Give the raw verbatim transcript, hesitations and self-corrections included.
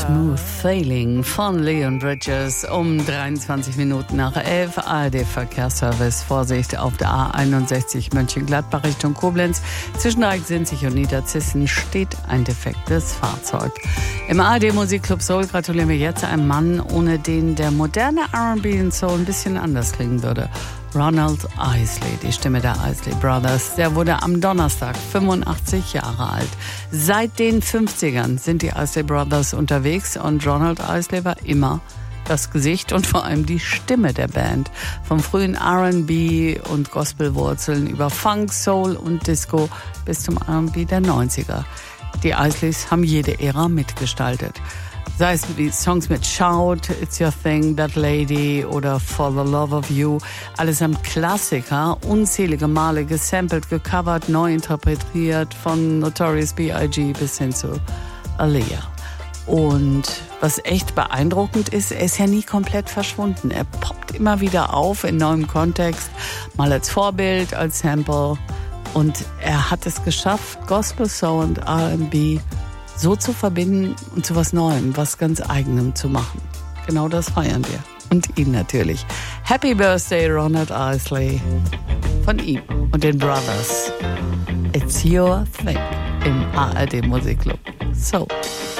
Smooth Sailing von Leon Bridges um dreiundzwanzig Minuten nach elf. A R D-Verkehrsservice. Vorsicht auf der A einundsechzig Mönchengladbach Richtung Koblenz. Zwischen Reichensinzig und Niederzissen steht ein defektes Fahrzeug. Im A R D-Musikclub Soul gratulieren wir jetzt einem Mann, ohne den der moderne R and B und Soul ein bisschen anders klingen würde. Ronald Isley, die Stimme der Isley Brothers, der wurde am Donnerstag fünfundachtzig Jahre alt. Seit den fünfzigern sind die Isley Brothers unterwegs und Ronald Isley war immer das Gesicht und vor allem die Stimme der Band. Vom frühen R and B und Gospelwurzeln über Funk, Soul und Disco bis zum R and B der neunziger. Die Isleys haben jede Ära mitgestaltet. Sei es wie Songs mit Shout, It's Your Thing, That Lady oder For the Love of You. Allesamt Klassiker, unzählige Male gesampelt, gecovert, neu interpretiert, von Notorious B I G bis hin zu Aaliyah. Und was echt beeindruckend ist, er ist ja nie komplett verschwunden. Er poppt immer wieder auf in neuem Kontext, mal als Vorbild, als Sample. Und er hat es geschafft, Gospel, Soul und R and B so zu verbinden und zu was Neuem, was ganz Eigenem zu machen. Genau das feiern wir. Und ihn natürlich. Happy Birthday, Ronald Isley. Von ihm und den Brothers. It's Your Thing im A R D Musikclub. So.